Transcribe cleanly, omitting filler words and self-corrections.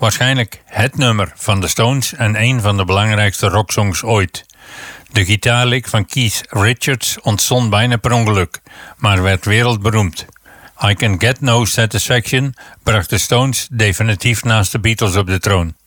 Waarschijnlijk het nummer van de Stones en een van de belangrijkste rocksongs ooit. De gitaarlick van Keith Richards ontstond bijna per ongeluk, maar werd wereldberoemd. I Can Get No Satisfaction bracht de Stones definitief naast de Beatles op de troon.